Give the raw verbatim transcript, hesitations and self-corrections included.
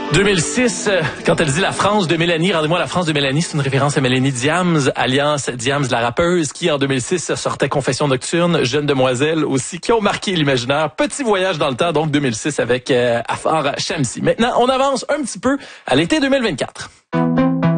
deux mille six, quand elle dit la France de Mélanie, rendez-moi la France de Mélanie, c'est une référence à Mélanie Diams, alliance Diams la rappeuse, qui en deux mille six sortait Confession nocturne, Jeune demoiselle aussi, qui ont marqué l'imaginaire. Petit voyage dans le temps, donc deux mille six avec euh, Afar Shamsi. Maintenant, on avance un petit peu à l'été deux mille vingt-quatre.